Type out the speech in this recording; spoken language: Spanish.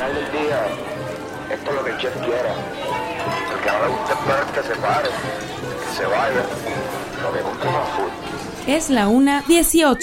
final del día, esto es lo que el chef quiera. Porque ahora usted espera que se pare, que se vaya, lo que gusta es más food. Es la 1:18.